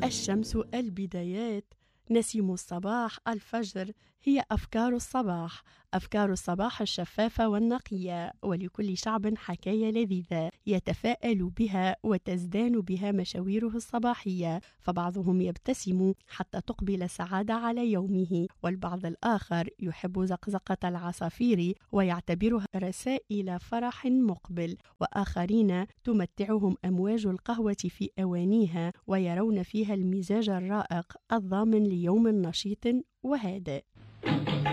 الشمس، البدايات، نسيم الصباح، الفجر، هي أفكار الصباح. أفكار الصباح الشفافة والنقية، ولكل شعب حكاية لذيذة يتفاءل بها وتزدان بها مشاويره الصباحية، فبعضهم يبتسم حتى تقبل السعادة على يومه، والبعض الآخر يحب زقزقة العصافير ويعتبرها رسائل فرح مقبل، وآخرين تمتعهم أمواج القهوة في أوانيها ويرون فيها المزاج الرائق الضامن ليوم نشيط وهادئ.